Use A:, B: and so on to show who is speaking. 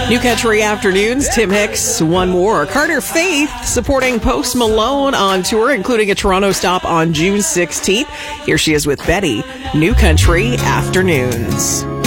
A: New Country Afternoons, Tim Hicks, one more. Carter Faith supporting Post Malone on tour, including a Toronto stop on June 16th. Here she is with Betty, New Country Afternoons.